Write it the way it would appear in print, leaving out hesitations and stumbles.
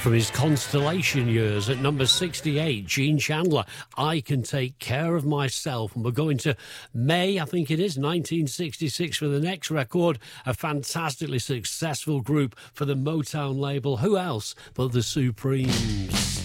From his Constellation years at number 68, Gene Chandler, I Can Take Care of Myself. And we're going to May, I think it is, 1966 for the next record. A fantastically successful group for the Motown label. Who else but the Supremes?